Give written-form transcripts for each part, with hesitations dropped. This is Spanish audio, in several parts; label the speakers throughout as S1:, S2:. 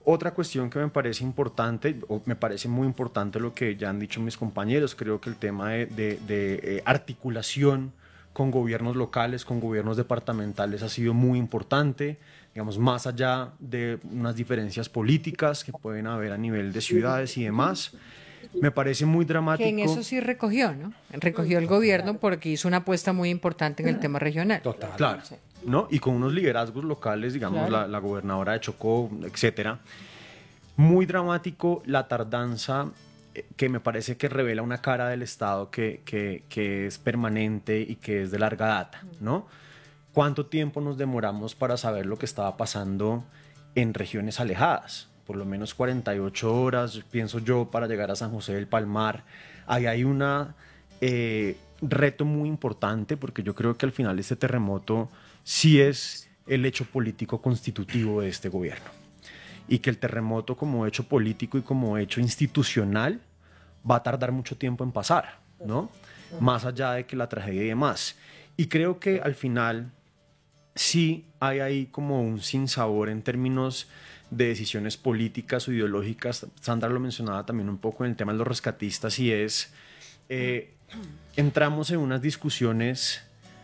S1: Otra cuestión que me parece importante, o me parece muy importante lo que ya han dicho mis compañeros, creo que el tema de articulación con gobiernos locales, con gobiernos departamentales ha sido muy importante, digamos, más allá de unas diferencias políticas que pueden haber a nivel de ciudades y demás. Me parece muy
S2: Que en eso
S1: dramático.
S2: sí recogió, ¿no? Recogió el gobierno porque hizo una apuesta muy importante en el tema regional.
S3: Total.
S1: Claro,
S2: Sí,
S1: ¿no? Y con unos liderazgos locales, digamos,
S2: claro.
S1: la gobernadora de Chocó, etcétera. Muy dramático la tardanza, que me parece que revela una cara del Estado que es permanente y que es de larga data, ¿no? ¿Cuánto tiempo nos demoramos para saber lo que estaba pasando en regiones alejadas? Por lo menos 48 horas, pienso yo, para llegar a San José del Palmar. Ahí hay un reto muy importante, porque yo creo que al final este terremoto sí es el hecho político constitutivo de este gobierno, y que el terremoto como hecho político y como hecho institucional va a tardar mucho tiempo en pasar, ¿no? Más allá de que la tragedia y demás. Y creo que al final sí hay ahí como un sinsabor en términos de decisiones políticas o ideológicas. Sandra lo mencionaba también un poco en el tema de los rescatistas, y es, eh, entramos en unas discusiones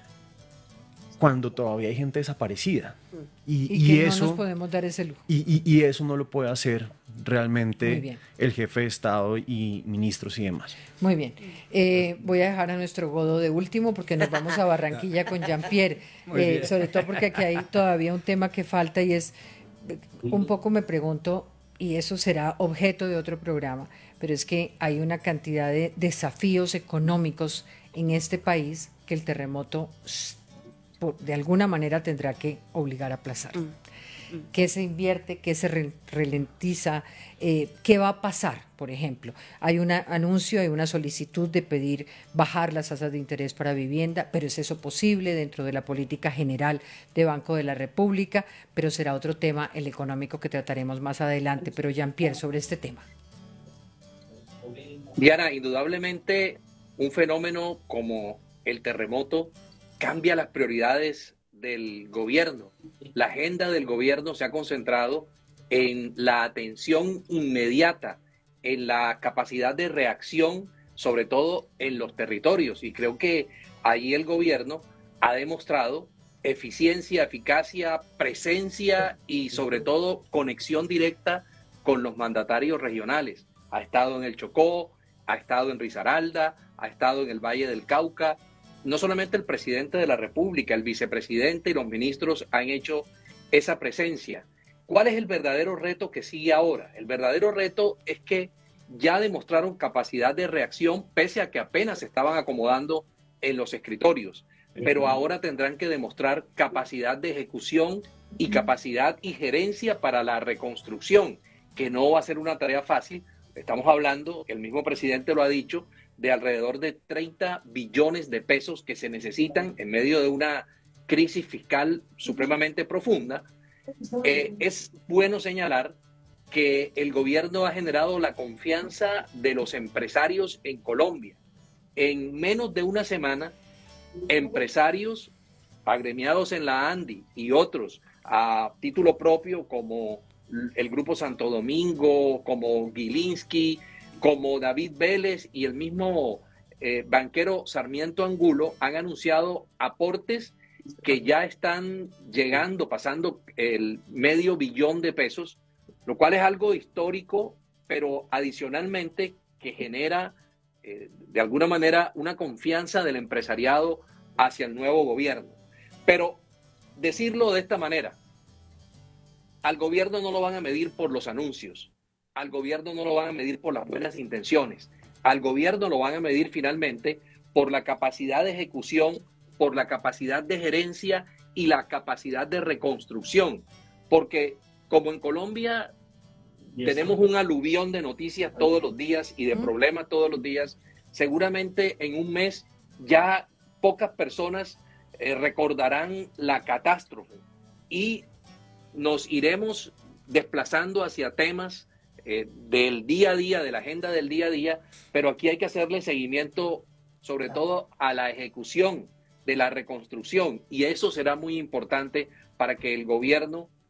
S1: cuando todavía hay gente desaparecida.
S2: Y que
S1: Y
S2: no nos
S1: eso,
S2: podemos dar ese lujo.
S1: y eso no lo puede hacer
S2: Muy
S1: realmente
S2: bien,
S1: el jefe de Estado y ministros y demás.
S2: muy bien. Voy a dejar a nuestro Godo de último porque nos vamos a Barranquilla con Jean-Pierre.
S3: Muy bien.
S2: Sobre todo porque aquí hay todavía un tema que falta y es, un poco me pregunto, y eso será objeto de otro programa, pero es que hay una cantidad de desafíos económicos en este país que el terremoto de alguna manera tendrá que obligar a aplazar. ¿Qué se invierte? ¿Qué se ralentiza? ¿Qué va a pasar? Por ejemplo, hay un anuncio, hay una solicitud de pedir bajar las tasas de interés para vivienda, pero ¿es eso posible dentro de la política general de Banco de la República? Pero será otro tema, el económico, que trataremos más adelante. Pero Jean-Pierre, sobre este tema.
S4: Diana, indudablemente un fenómeno como el terremoto cambia las prioridades del gobierno. La agenda del gobierno se ha concentrado en la atención inmediata, en la capacidad de reacción, sobre todo en los territorios. Y creo que allí el gobierno ha demostrado eficiencia, eficacia, presencia y sobre todo conexión directa con los mandatarios regionales. Ha estado en el Chocó, ha estado en Risaralda, ha estado en el Valle del Cauca. No solamente el presidente de la República, el vicepresidente y los ministros han hecho esa presencia. ¿Cuál es el verdadero reto que sigue ahora? El verdadero reto es que ya demostraron capacidad de reacción pese a que apenas se estaban acomodando en los escritorios, pero ahora tendrán que demostrar capacidad de ejecución y capacidad y gerencia para la reconstrucción, que no va a ser una tarea fácil. Estamos hablando, el mismo presidente lo ha dicho, de alrededor de 30 billones de pesos que se necesitan en medio de una crisis fiscal supremamente profunda. Es bueno señalar que el gobierno ha generado la confianza de los empresarios en Colombia. En menos de una semana, empresarios agremiados en la ANDI y otros a título propio como el Grupo Santo Domingo, como Gilinski, como David Vélez y el mismo banquero Sarmiento Angulo han anunciado aportes que ya están llegando, pasando el $500 millón de pesos, lo cual es algo histórico, pero adicionalmente que genera de alguna manera una confianza del empresariado hacia el nuevo gobierno. Pero decirlo de esta manera, al gobierno no lo van a medir por los anuncios, al gobierno no lo van a medir por las buenas intenciones, al gobierno lo van a medir finalmente por la capacidad de ejecución, por la capacidad de gerencia y la capacidad de reconstrucción. Porque como en Colombia tenemos un aluvión de noticias todos los días y de problemas todos los días, seguramente en un mes ya pocas personas recordarán la catástrofe y nos iremos desplazando hacia temas del día a día, de la agenda del día a día, pero aquí hay que hacerle seguimiento sobre todo a la ejecución de la reconstrucción, y eso será muy importante para que el gobierno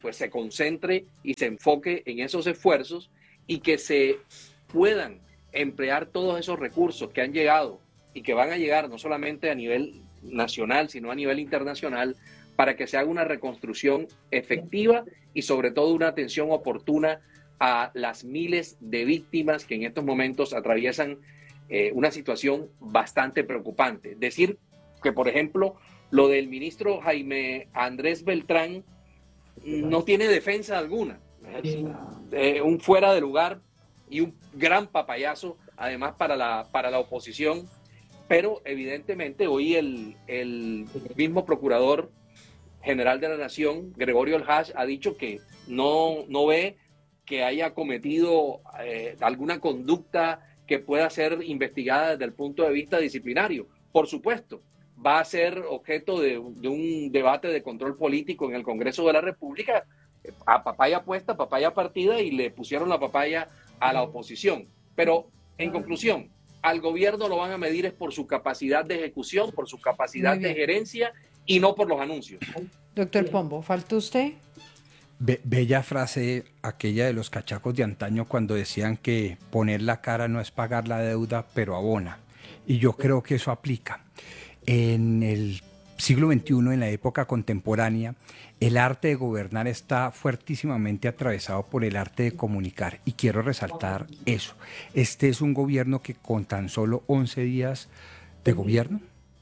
S4: pues se concentre y se enfoque en esos esfuerzos y que se puedan emplear todos esos recursos que han llegado y que van a llegar no solamente a nivel nacional, sino a nivel internacional, para que se haga una reconstrucción efectiva y sobre todo una atención oportuna a las miles de víctimas que en estos momentos atraviesan una situación bastante preocupante. Decir que, por ejemplo, lo del ministro Jaime Andrés Beltrán no tiene defensa alguna. Es un fuera de lugar y un gran papayazo, además para la oposición, pero evidentemente hoy el mismo procurador general de la Nación, Gregorio Alhaj, ha dicho que no ve que haya cometido alguna conducta que pueda ser investigada desde el punto de vista disciplinario. Por supuesto, va a ser objeto de un debate de control político en el Congreso de la República, a papaya puesta, papaya partida, y le pusieron la papaya a la oposición. Pero, en conclusión, al gobierno lo van a medir es por su capacidad de ejecución, por su capacidad de gerencia y no por los anuncios.
S2: Doctor Pombo, ¿falta usted?
S3: Bella frase aquella de los cachacos de antaño cuando decían que poner la cara no es pagar la deuda, pero abona. Y yo creo que eso aplica. En el siglo XXI, en la época contemporánea, el arte de gobernar está fuertísimamente atravesado por el arte de comunicar. Y quiero resaltar eso. Este es un gobierno que con tan solo 11 días de gobierno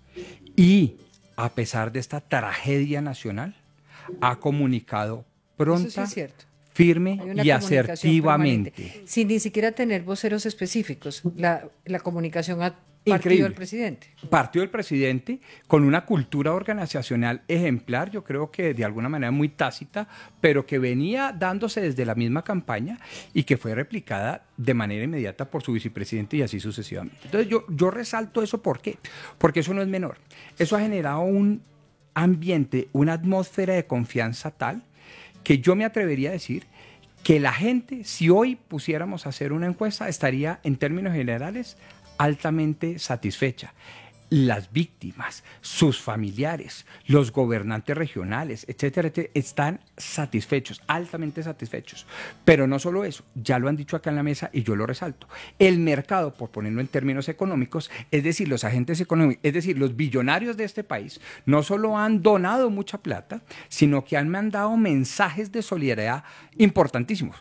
S3: y a pesar de esta tragedia nacional, ha comunicado pronta,
S2: sí es
S3: firme y asertivamente.
S2: Permanente, sin ni siquiera tener voceros específicos. La comunicación ha partido
S3: Increíble.
S2: del presidente.
S3: Partió del presidente con una cultura organizacional ejemplar, yo creo que de alguna manera muy tácita, pero que venía dándose desde la misma campaña y que fue replicada de manera inmediata por su vicepresidente y así sucesivamente. Entonces yo resalto eso, ¿por qué? Porque eso no es menor. Eso ha generado un ambiente, una atmósfera de confianza tal que yo me atrevería a decir que la gente, si hoy pusiéramos a hacer una encuesta, estaría en términos generales altamente satisfecha. Las víctimas, sus familiares, los gobernantes regionales, etcétera, etcétera, están satisfechos, altamente satisfechos. Pero no solo eso, ya lo han dicho acá en la mesa y yo lo resalto. El mercado, por ponerlo en términos económicos, es decir, los agentes económicos, es decir, los billonarios de este país, no solo han donado mucha plata, sino que han mandado mensajes de solidaridad importantísimos.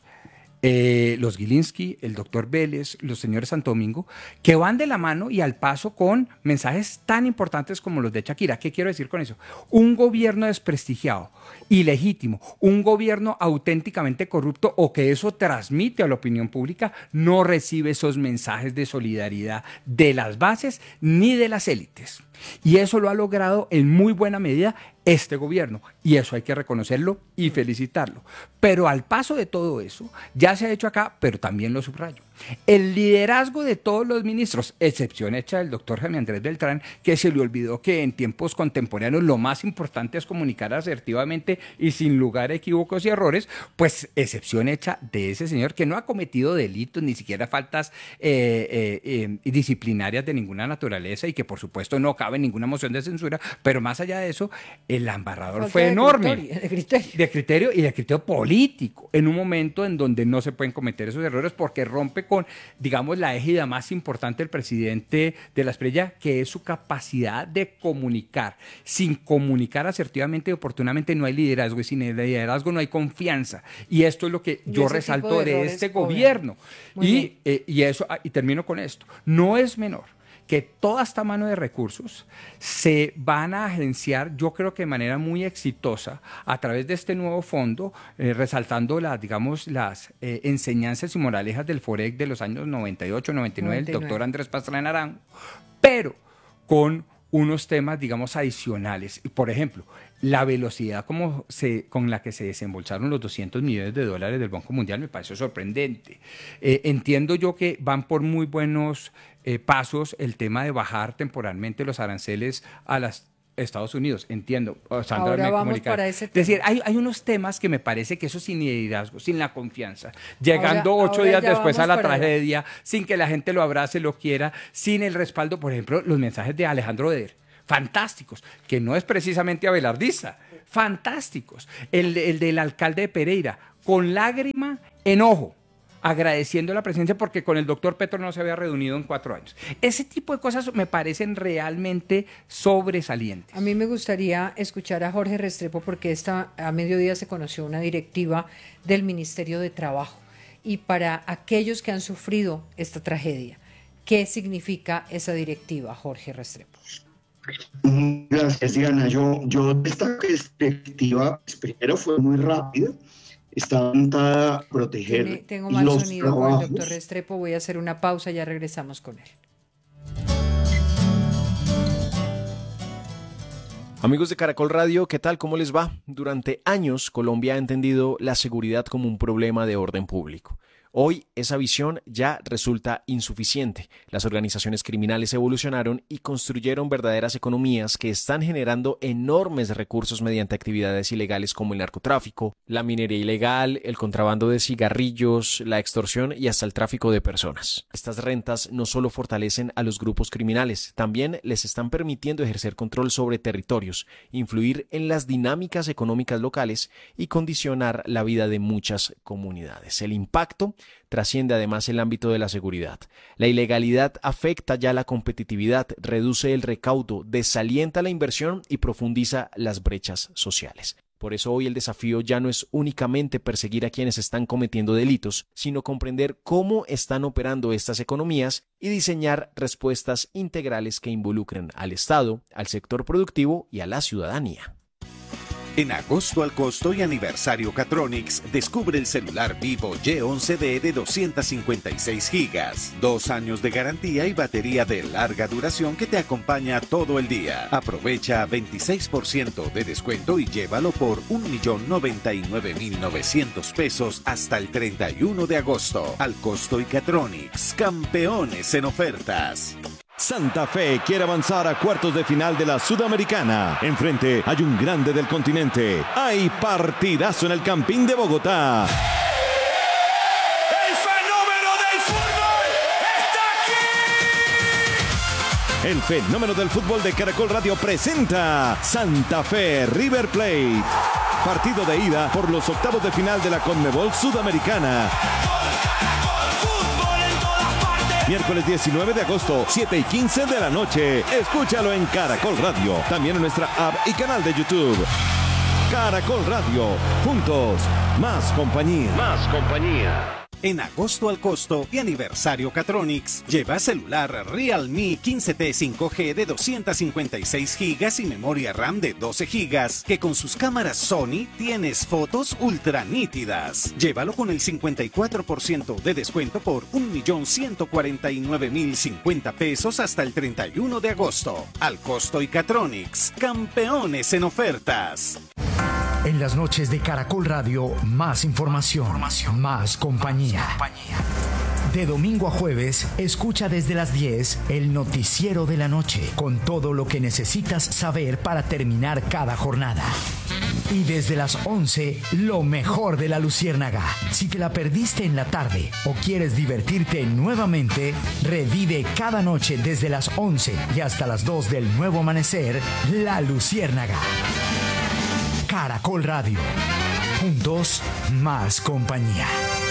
S3: Los Gilinski, el doctor Vélez, los señores Santo Domingo, que van de la mano y al paso con mensajes tan importantes como los de Shakira. ¿Qué quiero decir con eso? Un gobierno desprestigiado, ilegítimo, un gobierno auténticamente corrupto o que eso transmite a la opinión pública, no recibe esos mensajes de solidaridad de las bases ni de las élites. Y eso lo ha logrado en muy buena medida este gobierno, y eso hay que reconocerlo y felicitarlo. Pero al paso de todo eso, ya se ha hecho acá, pero también lo subrayo. El liderazgo de todos los ministros, excepción hecha del doctor Jaime Andrés Beltrán, que se le olvidó que en tiempos contemporáneos lo más importante es comunicar asertivamente y sin lugar a equívocos y errores, pues excepción hecha de ese señor que no ha cometido delitos, ni siquiera faltas disciplinarias de ninguna naturaleza y que por supuesto no cabe en ninguna moción de censura, pero más allá de eso, el embarrador fue enorme. De criterio y de criterio político, en un momento en donde no se pueden cometer esos errores porque rompe con, digamos, la égida más importante del presidente de la Espriella, que es su capacidad de comunicar. Sin comunicar asertivamente y oportunamente no hay liderazgo, y sin el liderazgo no hay confianza. Y esto es lo que yo resalto de este gobierno. Y termino con esto. No es menor que toda esta mano de recursos se van a agenciar, yo creo que de manera muy exitosa, a través de este nuevo fondo, resaltando las enseñanzas y moralejas del FOREC de los años 98, 99, del doctor Andrés Pastrana Naranjo, pero con unos temas, digamos, adicionales. Por ejemplo, la velocidad con la que se desembolsaron los $200 millones del Banco Mundial me parece sorprendente. Entiendo yo que van por muy buenos pasos el tema de bajar temporalmente los aranceles a las Estados Unidos, entiendo. Sandra,
S2: ahora vamos para ese tema.
S3: Es decir, hay unos temas que me parece que eso sin liderazgo, sin la confianza, llegando 8 días después a la tragedia, sin que la gente lo abrace, lo quiera, sin el respaldo, por ejemplo, los mensajes de Alejandro Eder, fantásticos, que no es precisamente abelardista, fantásticos. El del alcalde de Pereira, con lágrima en ojo, agradeciendo la presencia porque con el doctor Petro no se había reunido en 4 años. Ese tipo de cosas me parecen realmente sobresalientes.
S2: A mí me gustaría escuchar a Jorge Restrepo porque a mediodía se conoció una directiva del Ministerio de Trabajo. Y para aquellos que han sufrido esta tragedia, ¿qué significa esa directiva, Jorge Restrepo?
S5: Gracias, Diana. Yo esta directiva, primero fue muy rápida. Está orientada a proteger
S2: Tengo mal
S5: los
S2: sonido
S5: trabajos.
S2: con el doctor Restrepo. Voy a hacer una pausa, ya regresamos con él.
S1: Amigos de Caracol Radio, ¿qué tal? ¿Cómo les va? Durante años, Colombia ha entendido la seguridad como un problema de orden público. Hoy esa visión ya resulta insuficiente. Las organizaciones criminales evolucionaron y construyeron verdaderas economías que están generando enormes recursos mediante actividades ilegales como el narcotráfico, la minería ilegal, el contrabando de cigarrillos, la extorsión y hasta el tráfico de personas. Estas rentas no solo fortalecen a los grupos criminales, también les están permitiendo ejercer control sobre territorios, influir en las dinámicas económicas locales y condicionar la vida de muchas comunidades. El impacto trasciende además el ámbito de la seguridad. La ilegalidad afecta ya la competitividad, reduce el recaudo, desalienta la inversión y profundiza las brechas sociales. Por eso hoy el desafío ya no es únicamente perseguir a quienes están cometiendo delitos, sino comprender cómo están operando estas economías y diseñar respuestas integrales que involucren al Estado, al sector productivo y a la ciudadanía.
S6: En agosto al costo y aniversario Catronics, descubre el celular Vivo Y11D de 256 GB, 2 años de garantía y batería de larga duración que te acompaña todo el día. Aprovecha 26% de descuento y llévalo por 1.099.900 pesos hasta el 31 de agosto. Al costo y Catronics, campeones en ofertas.
S7: Santa Fe quiere avanzar a cuartos de final de la Sudamericana. Enfrente hay un grande del continente. Hay partidazo en el Campín de Bogotá.
S8: ¡El fenómeno del fútbol está aquí!
S7: El fenómeno del fútbol de Caracol Radio presenta Santa Fe River Plate. Partido de ida por los octavos de final de la Conmebol Sudamericana. Miércoles 19 de agosto, 7:15 de la noche. Escúchalo en Caracol Radio. También en nuestra app y canal de YouTube. Caracol Radio. Juntos. Más compañía. Más compañía.
S6: En agosto al costo y aniversario Catronics, lleva celular Realme 15T 5G de 256 GB y memoria RAM de 12 GB, que con sus cámaras Sony tienes fotos ultra nítidas. Llévalo con el 54% de descuento por 1.149.050 pesos hasta el 31 de agosto. Al costo y Catronics, campeones en ofertas.
S9: En las noches de Caracol Radio, más información, más compañía. De domingo a jueves, escucha desde las 10 el noticiero de la noche, con todo lo que necesitas saber para terminar cada jornada. Y desde las 11, lo mejor de la Luciérnaga. Si te la perdiste en la tarde o quieres divertirte nuevamente, revive cada noche desde las 11 y hasta las 2 del nuevo amanecer, La Luciérnaga. Caracol Radio. Juntos, más compañía.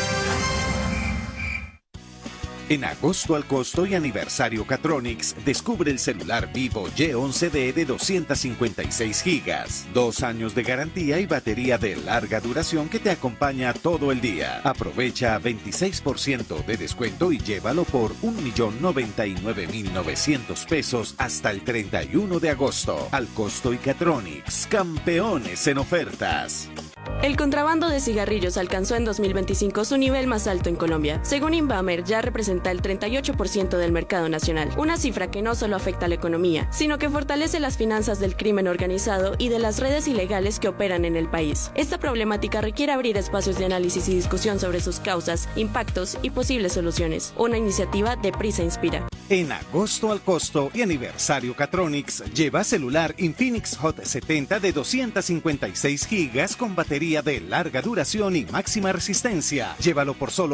S6: En agosto al costo y aniversario Catronics, descubre el celular Vivo Y11D de 256 GB, 2 años de garantía y batería de larga duración que te acompaña todo el día. Aprovecha 26% de descuento y llévalo por 1.099.900 pesos hasta el 31 de agosto. Al costo y Catronics, campeones en ofertas.
S10: El contrabando de cigarrillos alcanzó en 2025 su nivel más alto en Colombia. Según Inbamer, ya representa el 38% del mercado nacional, una cifra que no solo afecta a la economía, sino que fortalece las finanzas del crimen organizado y de las redes ilegales que operan en el país. Esta problemática requiere abrir espacios de análisis y discusión sobre sus causas, impactos y posibles soluciones. Una iniciativa de Prisa Inspira.
S6: En agosto al costo y aniversario Catronics, lleva celular Infinix Hot 70 de 256 GB con batería de larga duración y máxima resistencia. Llévalo por solo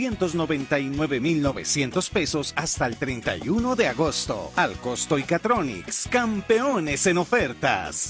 S6: 799.900 pesos hasta el 31 de agosto. Al costo y Catronics, campeones en ofertas.